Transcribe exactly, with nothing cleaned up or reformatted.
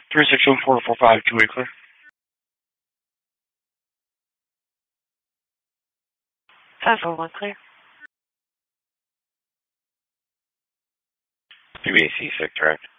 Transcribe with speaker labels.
Speaker 1: three six one four four five, two-way clear.
Speaker 2: five four one clear.
Speaker 3: P B A C six, correct.